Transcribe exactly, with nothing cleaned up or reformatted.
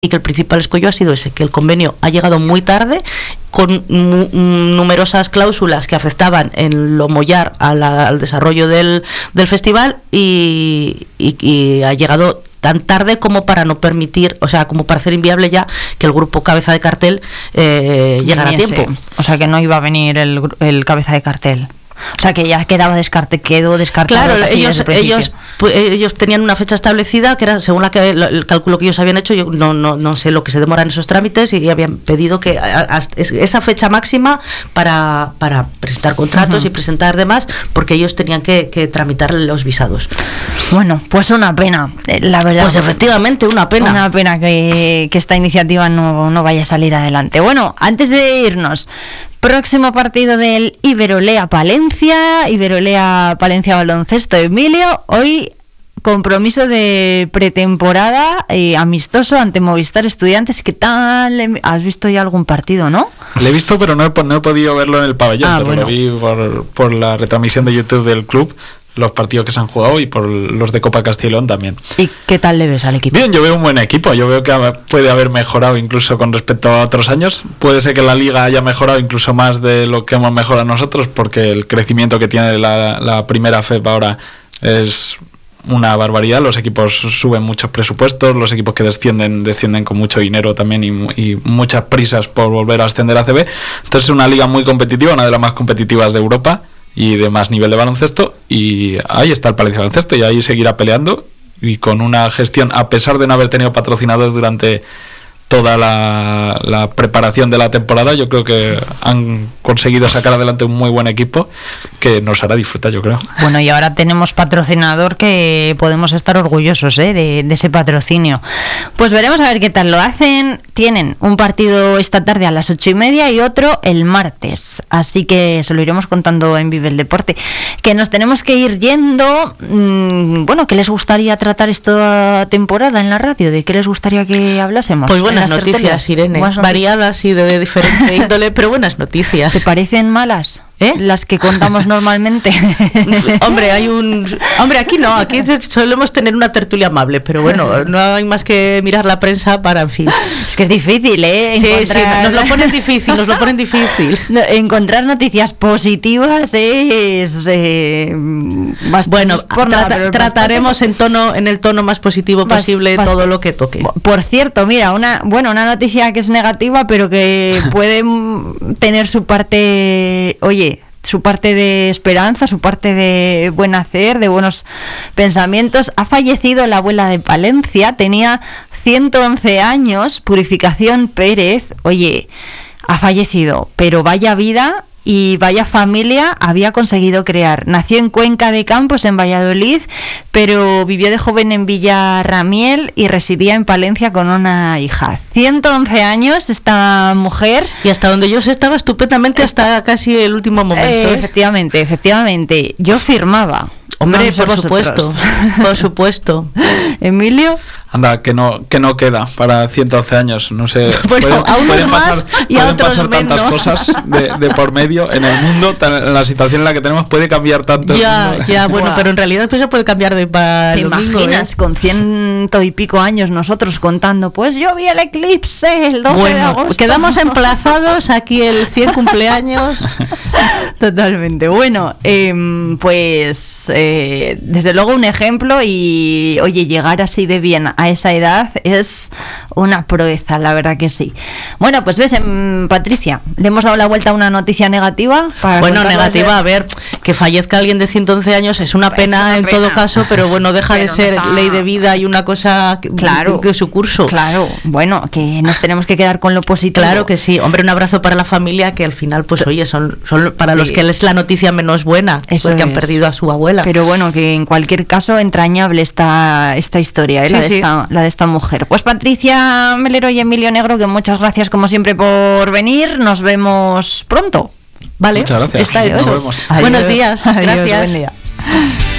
y que el principal escollo ha sido ese, que el convenio ha llegado muy tarde, con mu- numerosas cláusulas que afectaban en lo mollar a la, al desarrollo del, del festival y, y, y ha llegado tan tarde como para no permitir, o sea, como para hacer inviable ya que el grupo cabeza de cartel eh, llegara a tiempo. O sea, que no iba a venir el, el cabeza de cartel. O sea, que ya quedaba descarte, quedó descartado. Claro, ellos ellos pues, ellos tenían una fecha establecida que era según la que el cálculo que ellos habían hecho. Yo no no no sé lo que se demora en esos trámites y habían pedido que a, a, esa fecha máxima para para presentar contratos uh-huh. y presentar demás, porque ellos tenían que, que tramitar los visados. Bueno, pues una pena, la verdad. Pues efectivamente una pena. Una pena que, que esta iniciativa no, no vaya a salir adelante. Bueno, antes de irnos, próximo partido del Iberolea Palencia, Iberolea Palencia Baloncesto, Emilio. Hoy compromiso de pretemporada eh, amistoso ante Movistar Estudiantes. ¿Qué tal? ¿Has visto ya algún partido, no? Le he visto, pero no he, no he podido verlo en el pabellón, ah, pero bueno. lo vi por, por la retransmisión de YouTube del club, los partidos que se han jugado y por los de Copa Castilla y León también. ¿Y qué tal le ves al equipo? Bien, yo veo un buen equipo, yo veo que puede haber mejorado incluso con respecto a otros años. Puede ser que la liga haya mejorado incluso más de lo que hemos mejorado nosotros, porque el crecimiento que tiene la, la primera F E P ahora es una barbaridad. Los equipos suben muchos presupuestos, los equipos que descienden descienden con mucho dinero también y, y muchas prisas por volver a ascender a A C B. Entonces es una liga muy competitiva, una de las más competitivas de Europa y de más nivel de baloncesto, y ahí está el Palencia Baloncesto y ahí seguirá peleando, y con una gestión, a pesar de no haber tenido patrocinadores durante toda la, la preparación de la temporada, yo creo que han conseguido sacar adelante un muy buen equipo que nos hará disfrutar, yo creo. Bueno, y ahora tenemos patrocinador que podemos estar orgullosos ¿eh? de, de ese patrocinio. Pues veremos a ver qué tal lo hacen. Tienen un partido esta tarde a las ocho y media y otro el martes, así que se lo iremos contando en Vive el Deporte. Que nos tenemos que ir yendo. Mmm, bueno, ¿qué les gustaría tratar esta temporada en la radio? ¿De qué les gustaría que hablásemos? Pues buenas noticias, tertulias. Irene, buenas variadas y de, de diferente índole, pero buenas noticias. ¿Te parecen malas? ¿Eh? Las que contamos normalmente. Hombre, hay un hombre aquí no, aquí solemos tener una tertulia amable, pero bueno, no hay más que mirar la prensa para, en fin. Es que es difícil, ¿eh? Sí, encontrar... sí, nos lo ponen difícil, nos lo ponen difícil. Encontrar noticias positivas es eh, bueno, por trata, nada, trataremos en tono, en el tono más positivo Bast, posible bast- todo lo que toque. Por cierto, mira, una bueno, una noticia que es negativa, pero que puede tener su parte, oye, su parte de esperanza, su parte de buen hacer, de buenos pensamientos. Ha fallecido la abuela de Palencia, tenía ciento once años, Purificación Pérez. Oye, ha fallecido, pero vaya vida y vaya familia había conseguido crear. Nació en Cuenca de Campos, en Valladolid, pero vivió de joven en Villarramiel y residía en Palencia con una hija. ciento once años esta mujer. Y hasta donde yo sé estaba estupendamente hasta casi el último momento. Eh, efectivamente, efectivamente. Yo firmaba. Hombre, no sé por vosotros. supuesto, por supuesto. Emilio. Anda, que no que no queda para ciento once años, no sé. Bueno, pueden, a unos pueden más pasar, y a pueden otros pasar menos. tantas cosas de, de por medio en el mundo, tan, en la situación en la que tenemos puede cambiar tanto. Ya, ya, bueno, Buah. pero en realidad pues se puede cambiar de para ¿Te el domingo, imaginas ¿eh? con ciento y pico años nosotros contando? Pues yo vi el eclipse el doce bueno, de agosto. Quedamos emplazados aquí el cien cumpleaños. Totalmente. Bueno, eh, pues eh, desde luego un ejemplo y oye, llegar así de bien a esa edad es una proeza, la verdad que sí. Bueno, pues ves, eh, Patricia, le hemos dado la vuelta a una noticia negativa. Para bueno, negativa, a ver, que fallezca alguien de ciento once años es una pena es una en pena. todo caso, pero bueno, deja pero de ser no ley de vida y una cosa que, claro, de su curso. Claro, bueno, que nos tenemos que quedar con lo positivo. Claro que sí, hombre, un abrazo para la familia que al final, pues oye, son, son para sí. los que es la noticia menos buena, Eso porque es. han perdido a su abuela. Pero bueno, que en cualquier caso entrañable esta, esta historia, ¿eh? sí, la, de sí. esta, la de esta mujer. Pues Patricia Melero y Emilio Negro, que muchas gracias como siempre por venir, nos vemos pronto. Vale, muchas gracias. Está hecho. Nos vemos. Buenos días, Adiós, gracias. buen día.